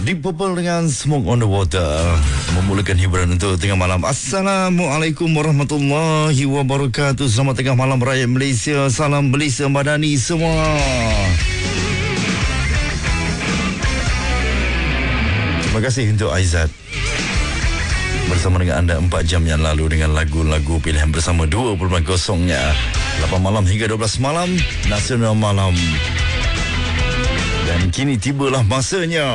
Deep Purple dengan Smoke on the Water memulakan hiburan untuk tengah malam. Assalamualaikum warahmatullahi wabarakatuh. Selamat tengah malam rakyat Malaysia. Salam Malaysia Madani semua. Terima kasih untuk Aizat bersama dengan anda 4 jam yang lalu dengan lagu-lagu pilihan bersama 20.0-nya 8 malam hingga 12 malam Nasional Malam. Dan kini tibalah masanya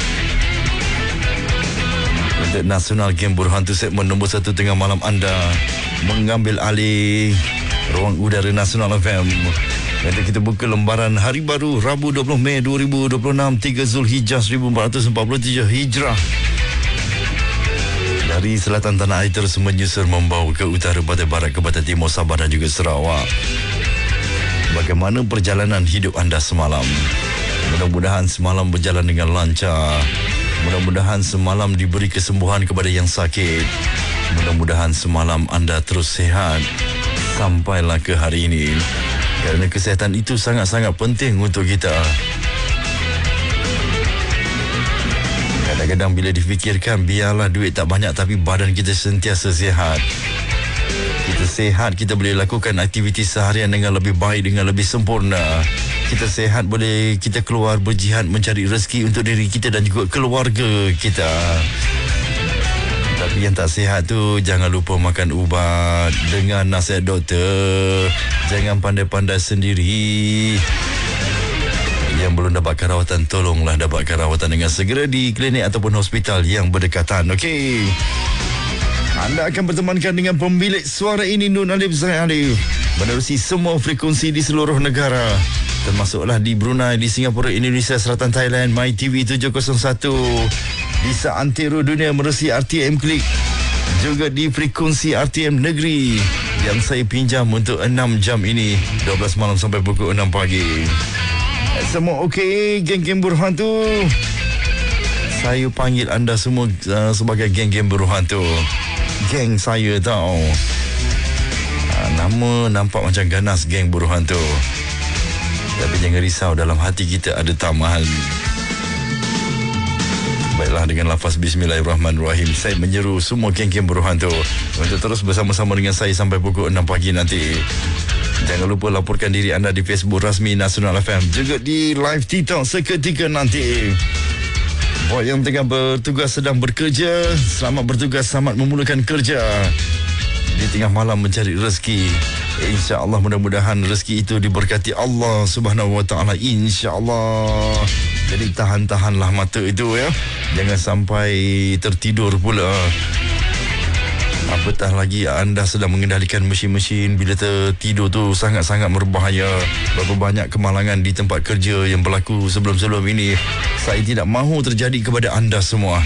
untuk Nasional Game Berhantu segmen nombor 1 tengah malam anda mengambil alih ruang udara Nasional FM. Nanti kita buka lembaran hari baru Rabu 20 Mei 2026 3 Zulhijjah 1447 Hijrah. Dari selatan tanah air terus menyusur membawa ke utara, pantai barat, ke pantai timur Sabah dan juga Sarawak. Bagaimana perjalanan hidup anda semalam? Mudah-mudahan semalam berjalan dengan lancar. Mudah-mudahan semalam diberi kesembuhan kepada yang sakit. Mudah-mudahan semalam anda terus sihat sampailah ke hari ini. Kerana kesihatan itu sangat-sangat penting untuk kita. Kadang-kadang bila difikirkan, biarlah duit tak banyak tapi badan kita sentiasa sihat. Kita sihat, kita boleh lakukan aktiviti seharian dengan lebih baik, dengan lebih sempurna. Kita sihat, boleh kita keluar berjihad mencari rezeki untuk diri kita dan juga keluarga kita. Tapi yang tak sihat tu, jangan lupa makan ubat dengan nasihat doktor. Jangan pandai-pandai sendiri. Yang belum dapatkan rawatan, tolonglah dapatkan rawatan dengan segera di klinik ataupun hospital yang berdekatan. Okey. Anda akan bertemankan dengan pemilik suara ini, Nun Alif Zaid Alif, menerusi semua frekuensi di seluruh negara, termasuklah di Brunei, di Singapura, Indonesia, Selatan Thailand, MyTV 701, di seantero dunia menerusi RTM Klik, juga di frekuensi RTM Negeri yang saya pinjam untuk 6 jam ini, 12 malam sampai pukul 6 pagi. Semua okey, geng-geng berhantu? Saya panggil anda semua sebagai geng-geng berhantu. Geng saya tau. Nama nampak macam ganas, geng berhantu. Tapi jangan risau, dalam hati kita ada taman. Baiklah, dengan lafaz Bismillahirrahmanirrahim, saya menyeru semua geng-geng berhantu untuk terus bersama-sama dengan saya sampai pukul 6 pagi nanti. Jangan lupa laporkan diri anda di Facebook rasmi Nasional FM, juga di live TikTok seketika nanti. Buat yang tengah bertugas, sedang bekerja, selamat bertugas, selamat memulakan kerja di tengah malam mencari rezeki. InsyaAllah mudah-mudahan rezeki itu diberkati Allah Subhanahu Wa Taala, insyaAllah. Jadi tahan-tahanlah mata itu ya. Jangan sampai tertidur pula. Apatah lagi anda sedang mengendalikan mesin-mesin, bila tertidur tu sangat-sangat berbahaya. Berapa banyak kemalangan di tempat kerja yang berlaku sebelum-sebelum ini. Saya tidak mahu terjadi kepada anda semua.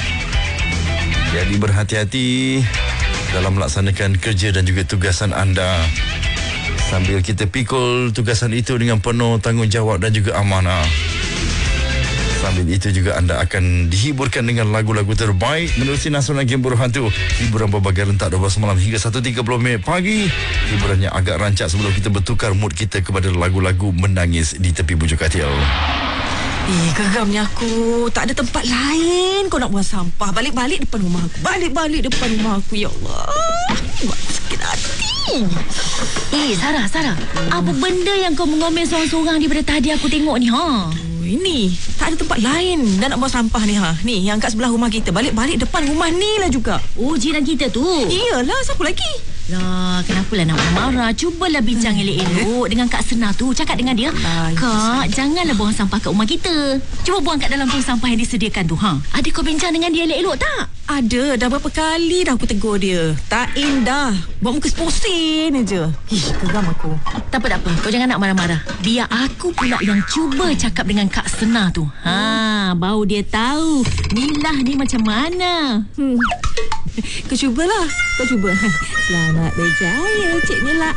Jadi berhati-hati dalam melaksanakan kerja dan juga tugasan anda, sambil kita pikul tugasan itu dengan penuh tanggungjawab dan juga amanah. Sambil itu juga anda akan dihiburkan dengan lagu-lagu terbaik menerusi Nasional Game Berhantu. Hiburan berbagai rentak 12 malam hingga 1.30 minit pagi. Hiburannya agak rancak sebelum kita bertukar mood kita kepada lagu-lagu menangis di tepi bujuk katil. Geramnya aku. Tak ada tempat lain kau nak buang sampah. Balik-balik depan rumah aku. Balik-balik depan rumah aku. Ya Allah, buat sakit hati. Sarah, apa benda yang kau mengomel seorang-seorang daripada tadi aku tengok ni, ha? Ini tak ada tempat lain dah nak buang sampah ni, ha. Ni yang kat sebelah rumah kita. Balik-balik depan rumah ni lah juga. Oh, jiran kita tu. Iyalah, siapa lagi? Lah, kenapalah nak marah? Cubalah bincang elok-elok dengan Kak Sena tu. Cakap dengan dia, Kak, janganlah buang sampah kat rumah kita. Cuba buang kat dalam tong sampah yang disediakan tu, ha. Ada kau bincang dengan dia elok-elok tak? Ada, dah berapa kali dah aku tegur dia. Tak indah. Buat muka seposin aja. Geram aku. Tak apa. Kau jangan nak marah-marah. Biar aku pula yang cuba cakap dengan Kak Sena tu. Baru dia tahu Milah ni macam mana. Kau cubalah. Kau cuba. Selamat berjaya, Cik Mila.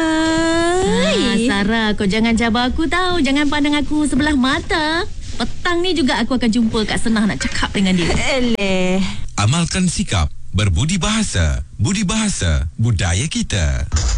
Sarah, kau jangan cabar aku tahu. Jangan pandang aku sebelah mata. Petang ni juga aku akan jumpa Kak Sena nak cakap dengan dia. Amalkan sikap berbudi bahasa. Budi bahasa budaya kita.